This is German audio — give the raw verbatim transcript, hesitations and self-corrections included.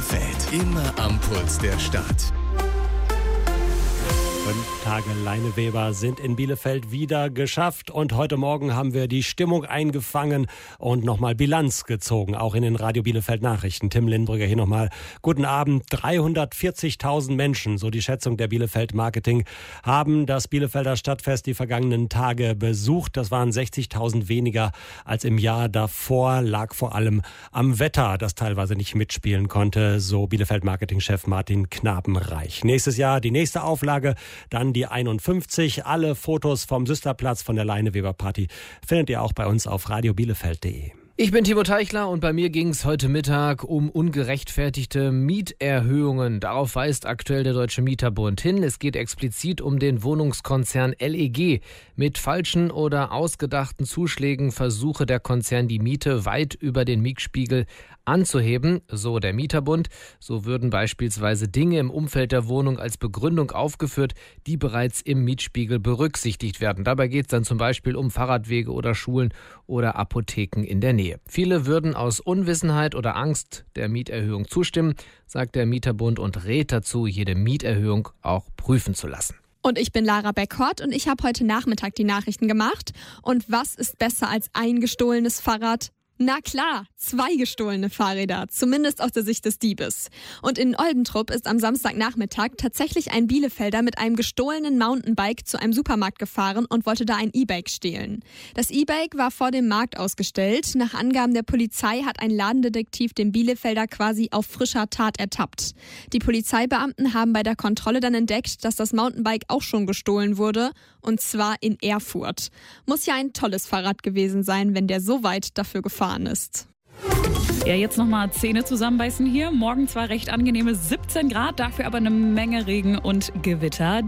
Bielefeld. Immer am Puls der Stadt. Fünf Tage Leineweber sind in Bielefeld wieder geschafft und heute Morgen haben wir die Stimmung eingefangen und nochmal Bilanz gezogen, auch in den Radio Bielefeld Nachrichten. Tim Lindbrügger hier nochmal. Guten Abend. dreihundertvierzigtausend Menschen, so die Schätzung der Bielefeld Marketing, haben das Bielefelder Stadtfest die vergangenen Tage besucht. Das waren sechzigtausend weniger als im Jahr davor, lag vor allem am Wetter, das teilweise nicht mitspielen konnte, so Bielefeld Marketing-Chef Martin Knabenreich. Nächstes Jahr die nächste Auflage, dann die einundfünfzig. Alle Fotos vom Süsterplatz von der Leineweber Party findet ihr auch bei uns auf radio bielefeld punkt de. Ich bin Timo Teichler und bei mir ging es heute Mittag um ungerechtfertigte Mieterhöhungen. Darauf weist aktuell der Deutsche Mieterbund hin. Es geht explizit um den Wohnungskonzern L E G. Mit falschen oder ausgedachten Zuschlägen versuche der Konzern, die Miete weit über den Mietspiegel anzuheben, so der Mieterbund. So würden beispielsweise Dinge im Umfeld der Wohnung als Begründung aufgeführt, die bereits im Mietspiegel berücksichtigt werden. Dabei geht es dann zum Beispiel um Fahrradwege oder Schulen oder Apotheken in der Nähe. Viele würden aus Unwissenheit oder Angst der Mieterhöhung zustimmen, sagt der Mieterbund und rät dazu, jede Mieterhöhung auch prüfen zu lassen. Und ich bin Lara Beckhort und ich habe heute Nachmittag die Nachrichten gemacht. Und was ist besser als ein gestohlenes Fahrrad? Na klar, zwei gestohlene Fahrräder, zumindest aus der Sicht des Diebes. Und in Oldentrupp ist am Samstagnachmittag tatsächlich ein Bielefelder mit einem gestohlenen Mountainbike zu einem Supermarkt gefahren und wollte da ein E-Bike stehlen. Das E-Bike war vor dem Markt ausgestellt. Nach Angaben der Polizei hat ein Ladendetektiv den Bielefelder quasi auf frischer Tat ertappt. Die Polizeibeamten haben bei der Kontrolle dann entdeckt, dass das Mountainbike auch schon gestohlen wurde, und zwar in Erfurt. Muss ja ein tolles Fahrrad gewesen sein, wenn der so weit dafür gefahren ist. Ja, jetzt nochmal Zähne zusammenbeißen hier. Morgen zwar recht angenehme siebzehn Grad, dafür aber eine Menge Regen und Gewitter.